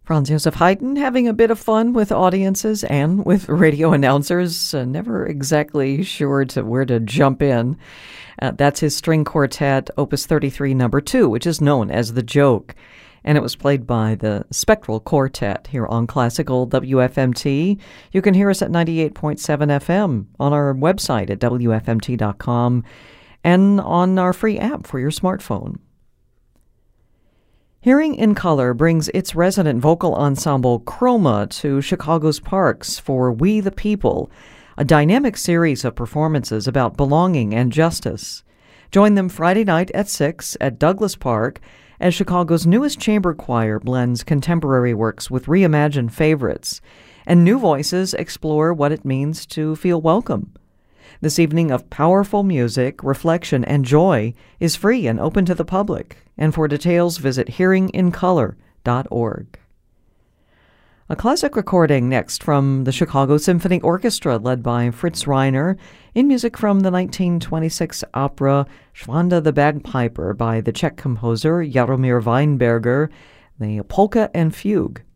Franz Josef Haydn having a bit of fun with audiences and with radio announcers, never exactly sure where to jump in. That's his string quartet, Opus 33, number 2, which is known as The Joke. And it was played by the Spectral Quartet here on Classical WFMT. You can hear us at 98.7 FM on our website at WFMT.com and on our free app for your smartphone. Hearing in Color brings its resident vocal ensemble Chroma to Chicago's parks for We the People, a dynamic series of performances about belonging and justice. Join them Friday night at 6 at Douglas Park as Chicago's newest chamber choir blends contemporary works with reimagined favorites, and new voices explore what it means to feel welcome. This evening of powerful music, reflection, and joy is free and open to the public, and for details visit hearingincolor.org. A classic recording next from the Chicago Symphony Orchestra led by Fritz Reiner in music from the 1926 opera Schwanda the Bagpiper by the Czech composer Jaromír Weinberger, the polka and fugue.